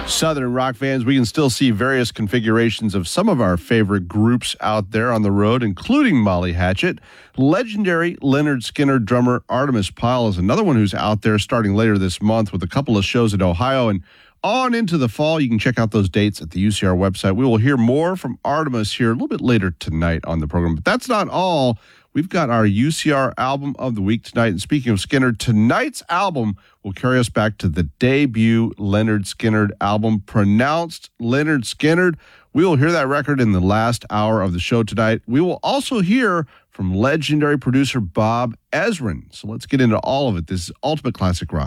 Southern rock fans, we can still see various configurations of some of our favorite groups out there on the road, including Molly Hatchet. Legendary Lynyrd Skynyrd drummer Artemis Pyle is another one who's out there starting later this month with a couple of shows in Ohio. And on into the fall, you can check out those dates at the UCR website. We will hear more from Artemis here a little bit later tonight on the program. But that's not all. We've got our UCR album of the week tonight. And speaking of Skynyrd, tonight's album will carry us back to the debut Lynyrd Skynyrd album, Pronounced Lynyrd Skynyrd. We will hear that record in the last hour of the show tonight. We will also hear from legendary producer Bob Ezrin. So let's get into all of it. This is Ultimate Classic Rock.